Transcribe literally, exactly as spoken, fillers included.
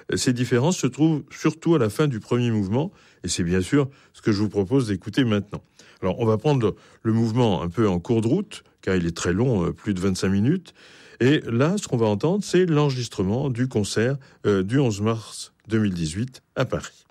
Ces différences se trouvent surtout à la fin du premier mouvement, et c'est bien sûr ce que je vous propose d'écouter maintenant. Alors, on va prendre le mouvement un peu en cours de route, car il est très long, plus de vingt-cinq minutes. Et là, ce qu'on va entendre, c'est l'enregistrement du concert euh, du onze mars deux mille dix-huit à Paris.